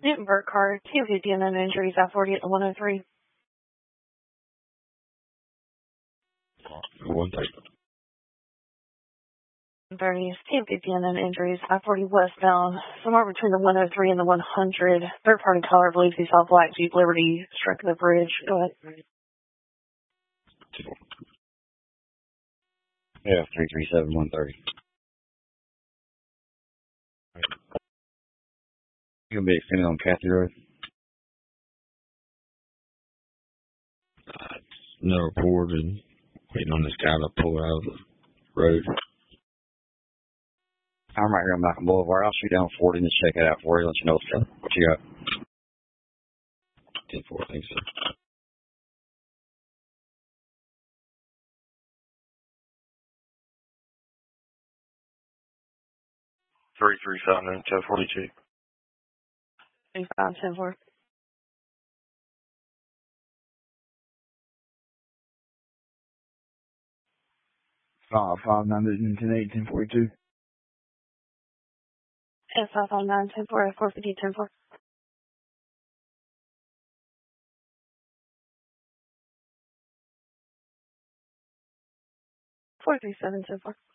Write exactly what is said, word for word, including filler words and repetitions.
Newtonburg car, two fifty and then injuries at forty at the one oh three. one thirty. thirty, two fifty and then injuries at forty westbound, somewhere between the one oh three and the one hundred. Third party caller believes he saw black Jeep Liberty striking the bridge. Go ahead. Yeah, three three seven one thirty. You gonna be extended on Kathy Road? Uh, no report and waiting on this guy to pull out of the road. I'm right here on Malcolm Boulevard. I'll shoot down forty and just check it out for you. Let you know what's up. What you got? ten four, I think so. three three seven and ten forty-two. three five ten four. Five five nine and ten eight ten forty two. S five five nine ten four F four fifty ten four. Four three seven ten four.